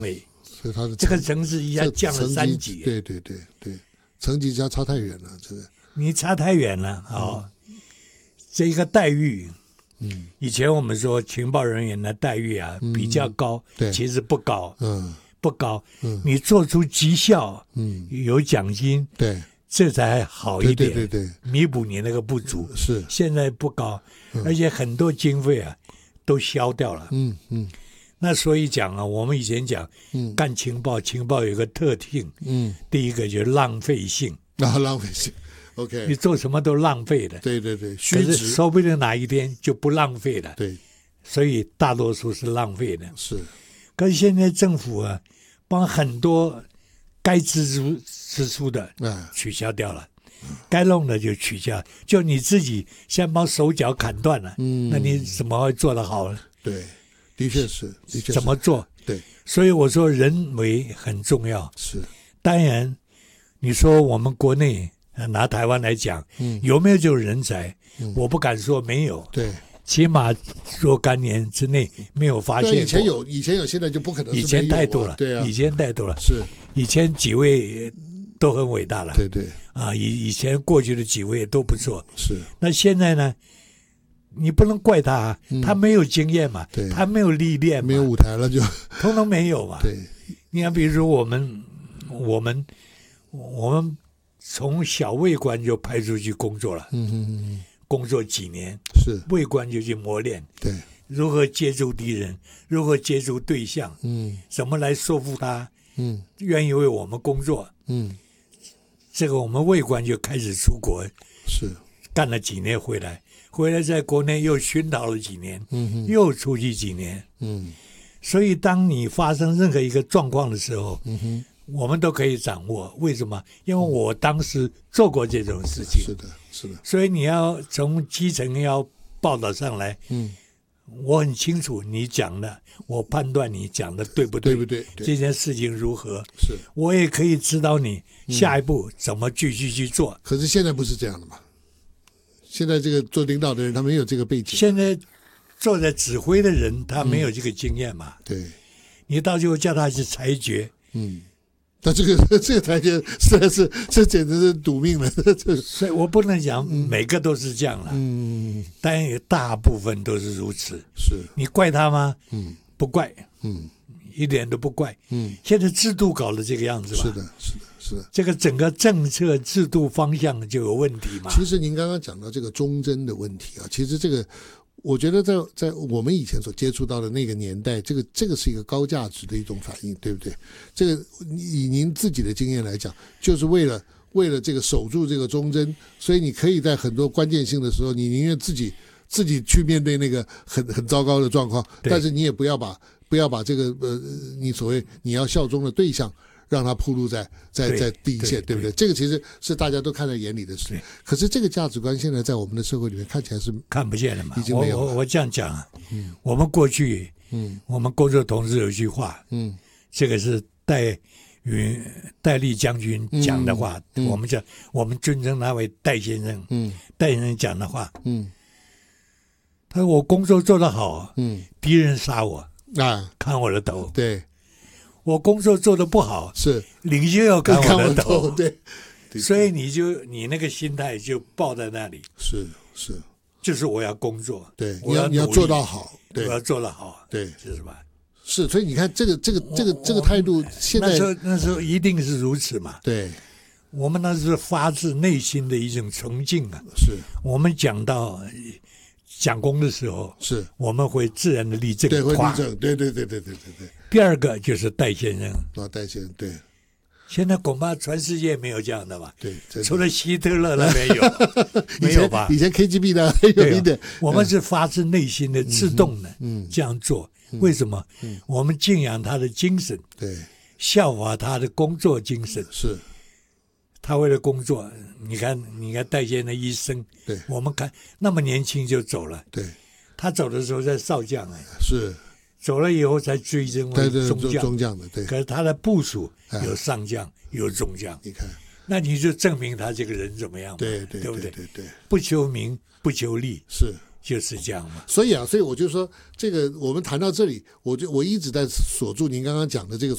位， 所以他的这个层次一下降了3级。 对对对对，层级差太远了，这个你差太远了哦。这一个待遇，以前我们说情报人员的待遇啊比较高，其实不高，不高。你做出绩效，有奖金， 对， 这才好一点， 对， 弥补你那个不足。 是， 现在不高，而且很多经费啊都消掉了。那所以讲啊，我们以前讲，干情报有一个特性，第一个就是浪费性， 浪费性。OK， 你做什么都浪费的， 对，虚值，说不定哪一天就不浪费了， 对， 所以大多数是浪费的。 是， 可是现在政府啊，帮很多该支出的取消掉了，该弄的就取消，就你自己先把手脚砍断了，那你怎么会做得好呢？ 对，的确是， 怎么做？ 对， 所以我说人为很重要。 是， 当然，你说我们国内。拿台湾来讲，有没有这种人才？我不敢说没有， 对， 起码若干年之内没有发现过。 以前有，现在就不可能是没有。 以前太多了， 对啊， 以前太多了。 是， 以前几位都很伟大了， 对， 啊，以前过去的几位都不错。 是， 那现在呢？你不能怪他，他没有经验嘛，他没有历练嘛， 没有舞台了就， 通通没有嘛。 对， 你看，比如说我们从小尉官就派出去工作了，工作几年， 是尉官就去磨练， 对， 如何接触敌人，如何接触对象，怎么来说服他，愿意为我们工作，这个我们尉官就开始出国， 是干了几年回来在国内又熏陶了几年，又出去几年，所以当你发生任何一个状况的时候，我们都可以掌握。为什么？因为我当时做过这种事情。 是的。 所以你要从基层要报道上来，我很清楚你讲的，我判断你讲的对不对？这件事情如何？ 是， 我也可以指导你下一步怎么继续去做。 可是现在不是这样的嘛？现在这个做领导的人他没有这个背景。 现在坐在指挥的人他没有这个经验嘛？ 对， 你到最后叫他去裁决， 那这个台阶实在是，这简直是赌命了。 所以我不能讲每个都是这样了，但有大部分都是如此。 是， 你怪他吗？不怪，一点都不怪。现在制度搞得这个样子吧？ 是的。 这个整个政策制度方向就有问题嘛。 其实您刚刚讲到这个忠贞的问题啊，其实这个。我觉得在我们以前所接触到的那个年代，这个是一个高价值的一种反应，对不对？这个以您自己的经验来讲，就是为了这个守住这个忠贞，所以你可以在很多关键性的时候，你宁愿自己去面对那个很糟糕的状况，但是你也不要把这个你所谓你要效忠的对象。让他暴露在第一线，对不对？这个其实是大家都看在眼里的事。可是这个价值观现在在我们的社会里面看起来是看不见了嘛？ 已经没有了。 我这样讲啊，我们过去，我们工作同事有一句话，这个是戴笠将军讲的话，我们尊称他为戴先生，戴先生讲的话，他说我工作做得好，敌人杀我砍我的头， 对。 我工作做得不好， 是领袖要砍我的头， 对， 所以你那个心态就抱在那里， 是， 就是我要工作， 对，你要做到好，对， 我要做得好， 对， 是吧？ 是，所以你看这个态度，现在那时候一定是如此嘛， 对， 我们那是发自内心的一种崇敬啊， 是， 我们讲功的时候， 是我们会自然的立正， 对，会立正，对。 第二个就是戴先生， 戴先生，对。 现在恐怕全世界没有这样的吧？ 对， 除了希特勒那边有，没有吧？ 以前 KGB 的还有一点， 我们是发自内心的、自动的，这样做。为什么？我们敬仰他的精神， 对， 效法他的工作精神。 是， 他为了工作，你看戴先生的一生， 对， 我们看那么年轻就走了， 对， 他走的时候在少将是。 走了以后才追升为中将的，对。 可是他的部属有上将，有中将。 你看， 那你就证明他这个人怎么样嘛？ 对不对？ 对， 不求名，不求利， 是就是这样嘛。 所以我就说，这个我们谈到这里，我一直在锁住您刚刚讲的这个